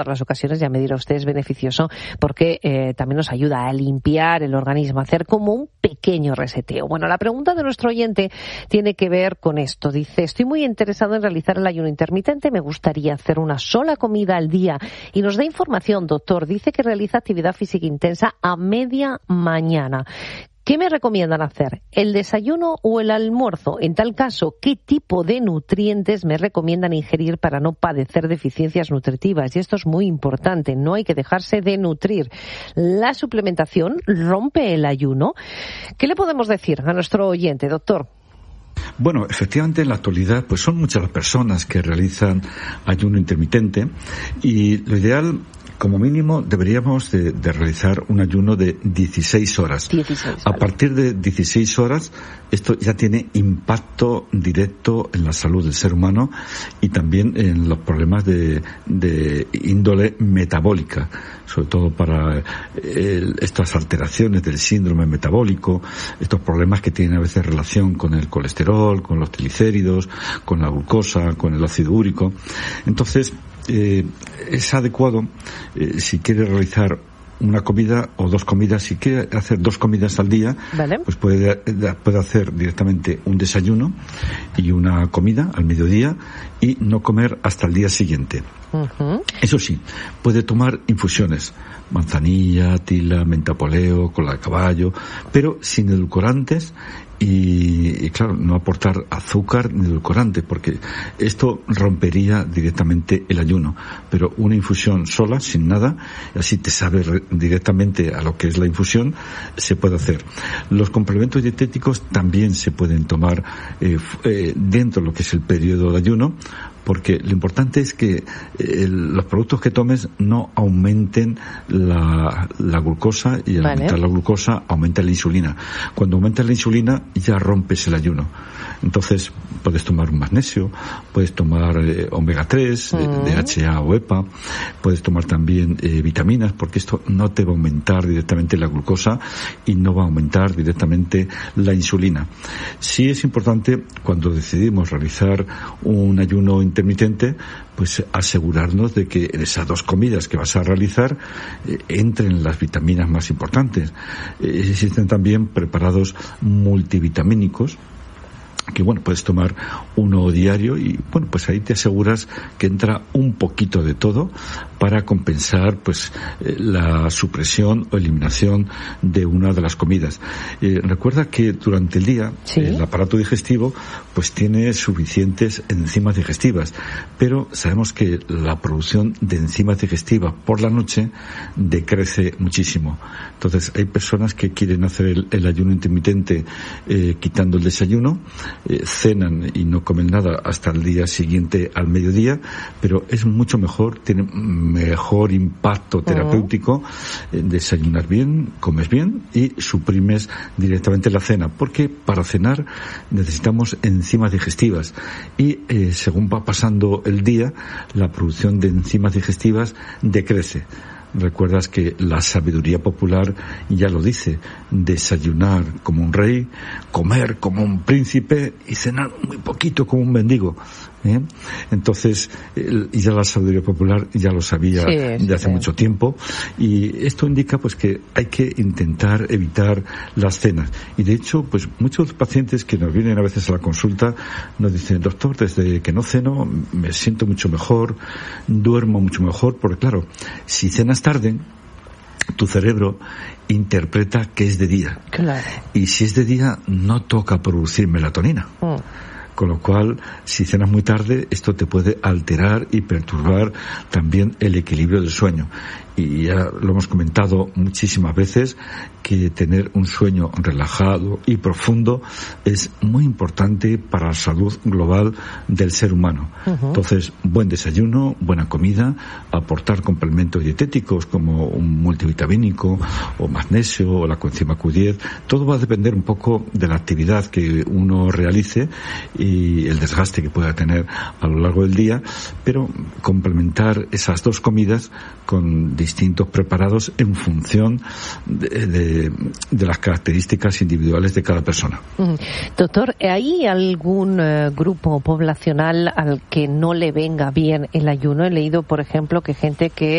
las ocasiones, ya me dirá usted, es beneficioso porque también nos ayuda a limpiar el organismo, a hacer como un pequeño reseteo. Bueno, la pregunta de nuestro oyente tiene que ver con esto. Dice, estoy muy interesado en realizar el ayuno intermitente, me gustaría hacer una sola comida al día. Y nos da información, doctor. Dice que realiza actividad física intensa a media mañana. ¿Qué me recomiendan hacer? ¿El desayuno o el almuerzo? En tal caso, ¿qué tipo de nutrientes me recomiendan ingerir para no padecer deficiencias nutritivas? Y esto es muy importante, no hay que dejarse de nutrir. ¿La suplementación rompe el ayuno? ¿Qué le podemos decir a nuestro oyente, doctor? Bueno, efectivamente en la actualidad pues son muchas las personas que realizan ayuno intermitente y lo ideal, como mínimo, deberíamos de realizar un ayuno de 16 horas. 16, vale. A partir de 16 horas, esto ya tiene impacto directo en la salud del ser humano y también en los problemas de índole metabólica, sobre todo para estas alteraciones del síndrome metabólico, estos problemas que tienen a veces relación con el colesterol, con los triglicéridos, con la glucosa, con el ácido úrico. Entonces, es adecuado, si quiere realizar una comida o dos comidas, si quiere hacer 2 comidas al día, ¿vale? Pues puede hacer directamente un desayuno y una comida al mediodía y no comer hasta el día siguiente. Uh-huh. Eso sí, puede tomar infusiones, manzanilla, tila, mentapoleo, cola de caballo, pero sin edulcorantes y claro, no aportar azúcar ni edulcorante, porque esto rompería directamente el ayuno. Pero una infusión sola, sin nada, así te sabe directamente a lo que es la infusión, se puede hacer. Los complementos dietéticos también se pueden tomar dentro de lo que es el periodo de ayuno, porque lo importante es que los productos que tomes no aumenten la glucosa, y al aumentar la glucosa aumenta la insulina. Cuando aumenta la insulina ya rompes el ayuno. Entonces puedes tomar un magnesio, puedes tomar omega 3, DHA o EPA, puedes tomar también vitaminas, porque esto no te va a aumentar directamente la glucosa y no va a aumentar directamente la insulina. Sí es importante, cuando decidimos realizar un ayuno intermitente, pues asegurarnos de que en esas 2 comidas que vas a realizar entren las vitaminas más importantes. Existen también preparados multivitamínicos que puedes tomar uno diario y pues ahí te aseguras que entra un poquito de todo para compensar la supresión o eliminación de una de las comidas. Recuerda que durante el día el aparato digestivo tiene suficientes enzimas digestivas, pero sabemos que la producción de enzimas digestivas por la noche decrece muchísimo. Entonces hay personas que quieren hacer el ayuno intermitente quitando el desayuno, cenan y no comen nada hasta el día siguiente al mediodía, pero es mucho mejor, tiene mejor impacto terapéutico desayunar bien, comes bien y suprimes directamente la cena, porque para cenar necesitamos enzimas digestivas y según va pasando el día la producción de enzimas digestivas decrece. Recuerdas que la sabiduría popular ya lo dice: desayunar como un rey, comer como un príncipe y cenar muy poquito como un mendigo. Entonces, ya la sabiduría popular ya lo sabía de hace mucho tiempo, y esto indica que hay que intentar evitar las cenas. Y de hecho, muchos pacientes que nos vienen a veces a la consulta nos dicen: doctor, desde que no ceno me siento mucho mejor, duermo mucho mejor, porque claro, si cenas tarde, tu cerebro interpreta que es de día. Claro. Y si es de día, no toca producir melatonina. Con lo cual, si cenas muy tarde, esto te puede alterar y perturbar también el equilibrio del sueño. Y ya lo hemos comentado muchísimas veces, que tener un sueño relajado y profundo es muy importante para la salud global del ser humano. Entonces, buen desayuno, buena comida, aportar complementos dietéticos como un multivitamínico o magnesio o la coenzima Q10, todo va a depender un poco de la actividad que uno realice y el desgaste que pueda tener a lo largo del día, pero complementar esas dos comidas con distintos preparados en función de las características individuales de cada persona. Doctor, ¿hay algún grupo poblacional al que no le venga bien el ayuno? He leído, por ejemplo, que gente que